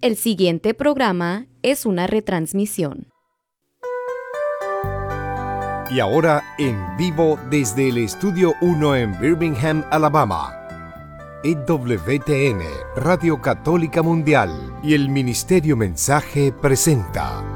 El siguiente programa es una retransmisión. Y ahora en vivo desde el Estudio 1 en Birmingham, Alabama. EWTN, Radio Católica Mundial y el Ministerio Mensaje presenta